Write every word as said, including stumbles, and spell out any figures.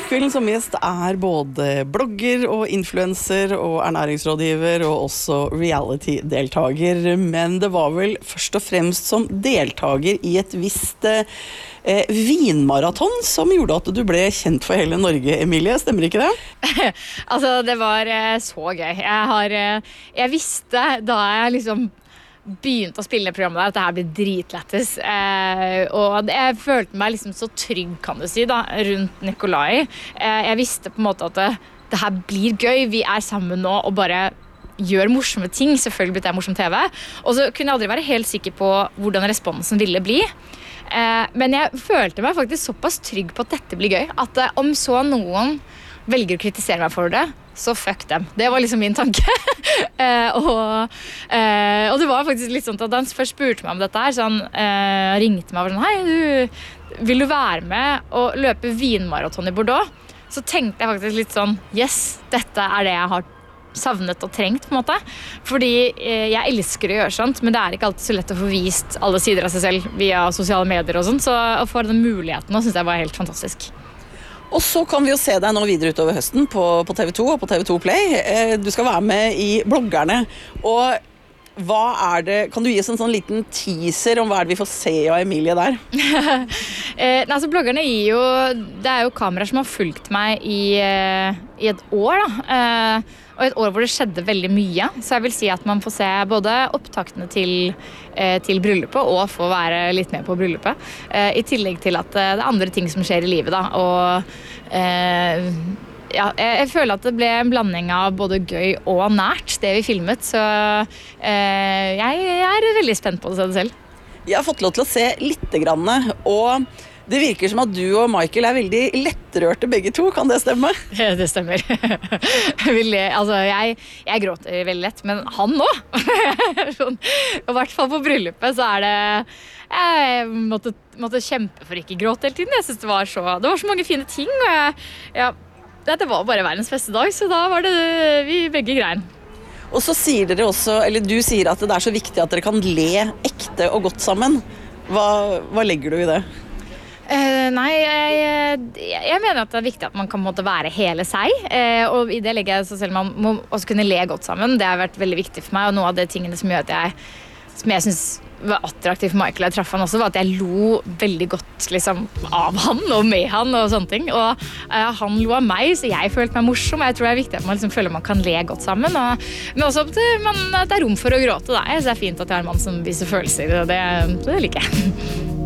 Nyhetskvelden som gjest er både blogger og influencer og ernæringsrådgiver og også reality-deltager, men det var vel først og fremst som deltager i et visst eh, vinmaraton som gjorde at du ble kjent for hele Norge, Emilie, stemmer ikke det? Altså, det var eh, så gøy. Jeg, har, eh, jeg visste da jeg liksom begynte å spille programmet der, at det her blir dritlettis. Eh, og jeg følte meg liksom så trygg, kan du si, da, rundt Nikolai. Eh, jeg visste på en måte at det, det her blir gøy, vi er sammen nå og bare gjør morsomme ting, selvfølgelig blir det morsom T V. Og så kunne jeg aldri være helt sikker på hvordan responsen ville bli. Eh, men jeg følte meg faktisk såpass trygg på at dette blir gøy, at eh, om så noen velger å kritisere meg for det, så fuck dem. Det var liksom min tanke. eh, og, eh, og det var faktisk litt sånn at han først spurte meg om dette her, så han eh, ringte meg og var sånn, hei, du, vil du være med og løpe vinmaraton i Bordeaux? Så tenkte jeg faktisk litt sånn, yes, dette er det jeg har savnet og trengt på en måte. Fordi eh, jeg elsker å gjøre sånt, men det er ikke alltid så lett å få vist alle sider av seg selv via sosiale medier og sånt, så å få den muligheten nå synes jeg var helt fantastisk. Og så kan vi jo se deg nå videre utover høsten på, på T V to og på T V to Play. Eh, du skal være med i Bloggerne. Og hva er det, kan du gi oss en sånn liten teaser om hva er det vi får se av Emilie der? eh, altså, Bloggerne gir jo, det er jo kameraer som har fulgt meg i, eh, i et år da. Eh, og et år hvor det skjedde veldig mye. Så jeg vil si at man får se både opptaktene til, eh, til bryllupet og få være litt med på bryllupet. Eh, I tillegg til at eh, det er andre ting som skjer i livet da. Og eh, ja, jeg, jeg føler at det ble en blanding av både gøy og nært, det vi filmet. Så eh, jeg, jeg er veldig spent på å se det selv. Jeg har fått lov til å se litt grann, og det virker som at du og Michael er veldig lettrørte begge to, kan det stemme? Ja, det stemmer. altså, jeg, jeg gråter veldig lett, men han nå? sånn, I hvert fall på bryllupet så er det, jeg måtte, måtte kjempe for ikke gråte hele tiden. Jeg synes det var så, det var så mange fine ting, og jeg, ja, det var bare verdens beste dag, så da var det vi begge grein. Og så sier dere også, eller du sier at det er så viktig at dere kan le ekte og godt sammen. Hva, hva legger du i det? Uh, nei, jeg, jeg mener at det er viktig at man kan måtte være hele seg, uh, og i det legger jeg så selv man må også kunne le godt sammen. Det har vært veldig viktig for meg, og noe av de tingene som gjør at jeg, som jeg synes var attraktiv for Michael, jeg traff han også, var at jeg lo veldig godt liksom, av han og med han og sånne ting, og uh, han lo av meg, så jeg følte meg morsom, og jeg tror det er viktig at man liksom føler man kan le godt sammen, og, men også at man, det er rom for å gråte, da. Så det er fint at jeg har en mann som viser følelser, og det, det liker jeg.